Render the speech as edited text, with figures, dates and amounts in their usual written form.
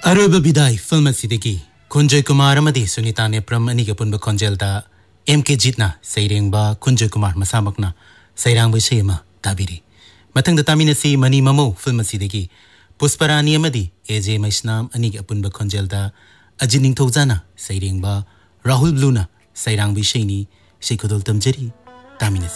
अरोब विदाई फिल्म सिद्दीकी कुंजय कुमार अमदी सुनीता नेप्रम अनि के पुनब खंजेलदा एमके जीतना सैरेंगबा कुंजय कुमार मसामकना सैरांग विषयमा ताबिरी मथंग तामिनसी मनी ममो फिल्म सिद्दीकी पुष्परानी अमदी एजे मैस्नाम अनि के पुनब खंजेलदा अजिनिंग थौजाना सैरेंगबा राहुल ब्लूना सैरांग विषयनी शेखुदल तमजरी तामिनसी